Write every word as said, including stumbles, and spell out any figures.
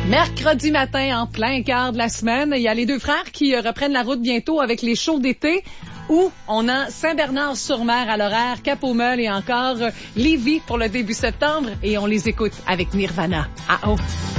Mercredi matin, en plein quart de la semaine, il y a les deux frères qui reprennent la route bientôt avec les shows d'été où on a Saint-Bernard-sur-Mer à l'horaire, Cap-aux-Meules et encore Lévis pour le début septembre et on les écoute avec Nirvana. Ah oh!